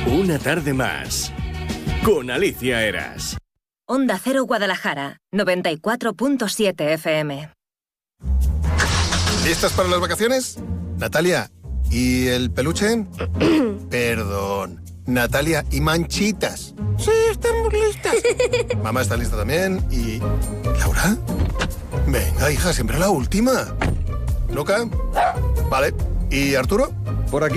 Una tarde más con Alicia Eras. Onda Cero Guadalajara, 94.7 FM. ¿Listas para las vacaciones? Natalia, ¿y el peluche? Perdón. Natalia, ¿y Manchitas? Sí, estamos listas. Mamá está lista también. ¿Y Laura? Venga, hija, siempre la última. ¿Luca? Vale. ¿Y Arturo? Por aquí.